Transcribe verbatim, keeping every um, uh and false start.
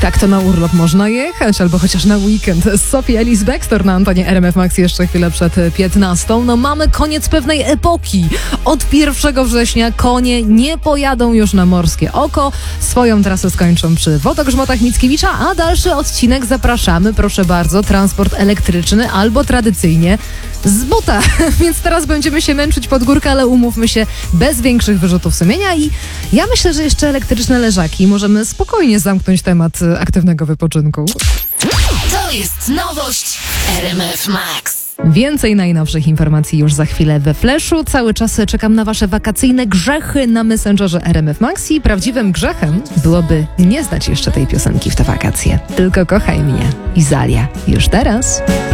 Tak to na urlop można jechać, albo chociaż na weekend. Sophie Ellis Bextor na antenie R M F Max jeszcze chwilę przed piętnastą. No mamy koniec pewnej epoki. Od pierwszego września konie nie pojadą już na Morskie Oko. Swoją trasę skończą przy Wodogrzmotach Mickiewicza, a dalszy odcinek zapraszamy, proszę bardzo, transport elektryczny albo tradycyjnie z buta. Więc teraz będziemy się męczyć pod górkę, ale umówmy się, bez większych wyrzutów sumienia i ja myślę, że jeszcze elektryczne leżaki możemy spokojnie zamknąć temat aktywnego wypoczynku. To jest nowość w R M F Max. Więcej najnowszych informacji już za chwilę we Flashu. Cały czas czekam na wasze wakacyjne grzechy na Messengerze R M F Max i prawdziwym grzechem byłoby nie znać jeszcze tej piosenki w te wakacje. Tylko kochaj mnie. Izalia. Już teraz.